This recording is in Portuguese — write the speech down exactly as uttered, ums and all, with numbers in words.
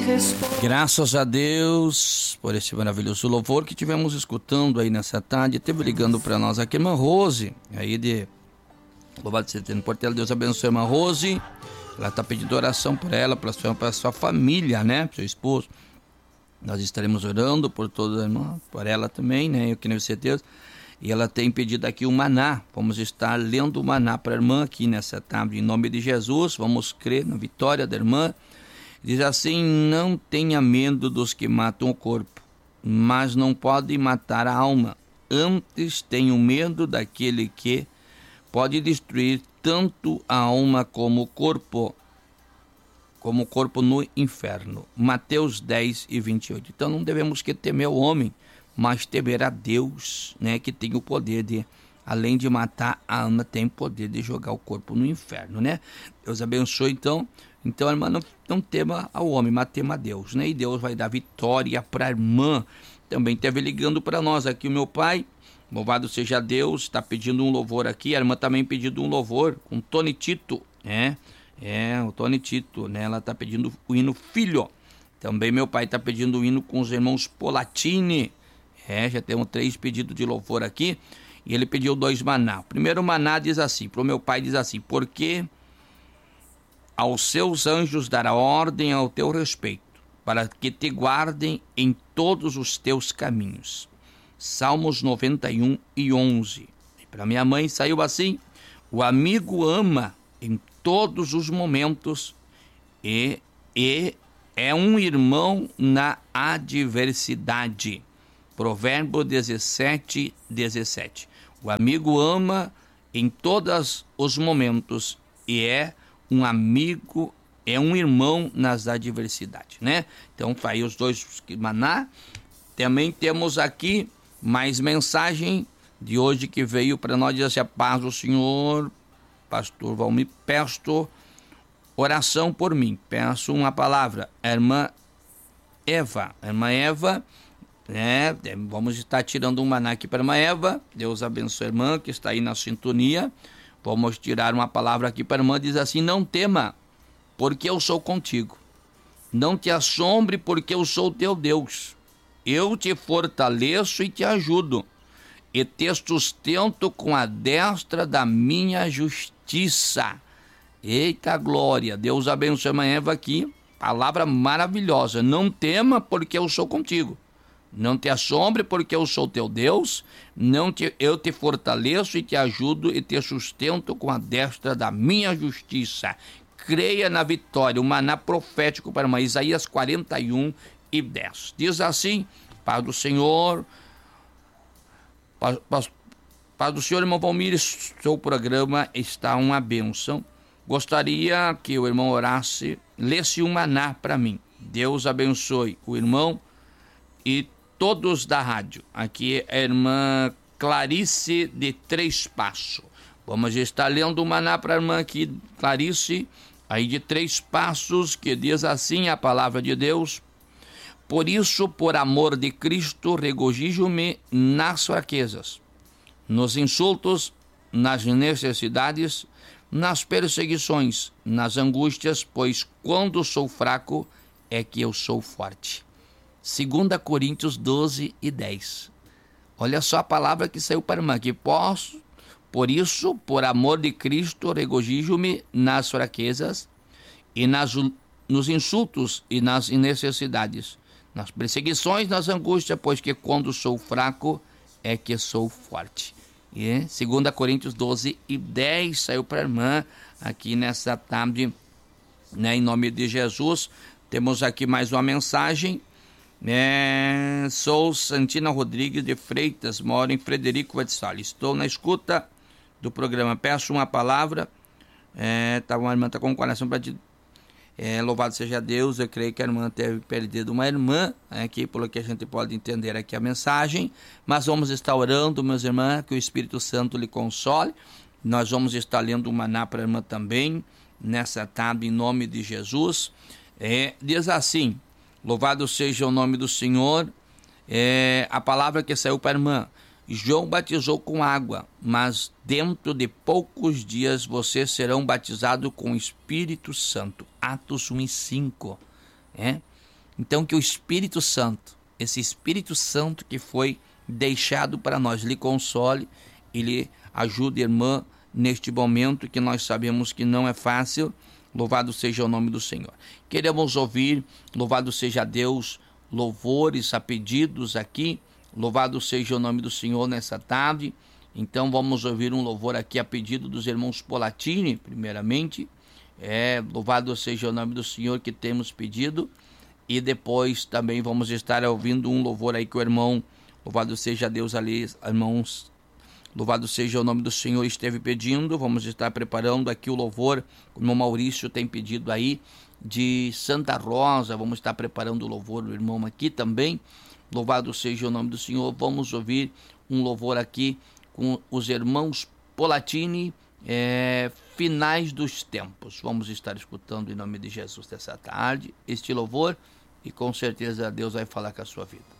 Graças a Deus por esse maravilhoso louvor que tivemos escutando aí nessa tarde. Teve ligando para nós aqui a irmã Rose, aí de Louvado seja no Portela. Deus abençoe a irmã Rose. Ela está pedindo oração por ela, para sua, para sua família, né? Seu esposo. Nós estaremos orando por toda a irmã, por ela também, né? Eu que nem você, Deus. E ela tem pedido aqui o maná. Vamos estar lendo o maná para a irmã aqui nessa tarde. Em nome de Jesus, vamos crer na vitória da irmã. Diz assim: não tenha medo dos que matam o corpo, mas não podem matar a alma. Antes tenham medo daquele que pode destruir tanto a alma como o corpo, como o corpo no inferno. Mateus dez e vinte e oito. Então não devemos que temer o homem, mas temer a Deus, né, que tem o poder de, além de matar a alma, tem o poder de jogar o corpo no inferno, né? Deus abençoe, então. Então a irmã não, não tema ao homem, mas tema a Deus, né? E Deus vai dar vitória para a irmã. Também teve ligando para nós aqui o meu pai. Louvado seja Deus, está pedindo um louvor aqui. A irmã também pedindo um louvor com Tony Tito, né? É, o Tony Tito, né? Ela está pedindo o hino Filho. Também meu pai está pedindo o hino com os irmãos Polatini. É, já temos três pedidos de louvor aqui. E ele pediu dois maná. O primeiro maná diz assim, para o meu pai diz assim: porque aos seus anjos dará ordem ao teu respeito, para que te guardem em todos os teus caminhos. Salmos noventa e um e onze. E para minha mãe saiu assim: o amigo ama em todos os momentos e, e é um irmão na adversidade. Provérbio dezessete, dezessete. O amigo ama em todos os momentos e é um amigo, é um irmão nas adversidades, né? Então, aí os dois maná. Também temos aqui mais mensagem de hoje que veio para nós, diz assim: a paz do Senhor, pastor Valmir, peço oração por mim, peço uma palavra. A irmã Eva, a irmã Eva, né? Vamos estar tirando um maná aqui para a irmã Eva. Deus abençoe a irmã que está aí na sintonia. Vamos tirar uma palavra aqui para a irmã, diz assim: não tema, porque eu sou contigo. Não te assombre, porque eu sou teu Deus. Eu te fortaleço e te ajudo, e te sustento com a destra da minha justiça. Eita glória! Deus abençoe a irmã Eva aqui. Palavra maravilhosa. Não tema, porque eu sou contigo. Não te assombre, porque eu sou teu Deus. Não te, eu te fortaleço e te ajudo e te sustento com a destra da minha justiça. Creia na vitória. O maná profético para a irmã. Isaías quarenta e um e dez. Diz assim: paz do Senhor, paz, paz, paz do Senhor, irmão Valmir, seu programa está uma bênção. Gostaria que o irmão orasse, lesse um maná para mim. Deus abençoe o irmão e todos da rádio. Aqui é a irmã Clarice de Três Passos. Vamos estar lendo o maná para a irmã aqui, Clarice, aí de Três Passos, que diz assim a palavra de Deus: por isso, por amor de Cristo, regozijo-me nas fraquezas, nos insultos, nas necessidades, nas perseguições, nas angústias, pois quando sou fraco é que eu sou forte. Segunda Coríntios doze e dez. Olha só a palavra que saiu para a irmã, que posso, por isso, por amor de Cristo, regozijo-me nas fraquezas e nas, nos insultos e nas necessidades, nas perseguições, nas angústias, pois que quando sou fraco é que sou forte. E Segunda Coríntios doze e dez saiu para a irmã aqui nessa tarde, né, em nome de Jesus. Temos aqui mais uma mensagem. É, sou Santina Rodrigues de Freitas, moro em Frederico Wetzel. Estou na escuta do programa. Peço uma palavra. É, tá, uma irmã está com o coração para ti. É, louvado seja Deus. Eu creio que a irmã teve perdido uma irmã, aqui, pelo que a gente pode entender aqui a mensagem. Mas vamos estar orando, meus irmãos, que o Espírito Santo lhe console. Nós vamos estar lendo o maná para a irmã também, nessa tarde, em nome de Jesus. É, diz assim: louvado seja o nome do Senhor. É, a palavra que saiu para a irmã: João batizou com água, mas dentro de poucos dias vocês serão batizados com o Espírito Santo. Atos um e cinco. É? Então que o Espírito Santo, esse Espírito Santo que foi deixado para nós, lhe console e lhe ajude, irmã, neste momento que nós sabemos que não é fácil. Louvado seja o nome do Senhor. Queremos ouvir, louvado seja Deus, louvores a pedidos aqui. Louvado seja o nome do Senhor nessa tarde. Então vamos ouvir um louvor aqui a pedido dos irmãos Polatini, primeiramente. É, louvado seja o nome do Senhor que temos pedido. E depois também vamos estar ouvindo um louvor aí que o irmão, louvado seja Deus ali, irmãos, louvado seja o nome do Senhor, esteve pedindo. Vamos estar preparando aqui o louvor, o irmão Maurício tem pedido aí, de Santa Rosa. Vamos estar preparando o louvor do irmão aqui também. Louvado seja o nome do Senhor. Vamos ouvir um louvor aqui com os irmãos Polatini, é, Finais dos Tempos. Vamos estar escutando em nome de Jesus dessa tarde este louvor e com certeza Deus vai falar com a sua vida.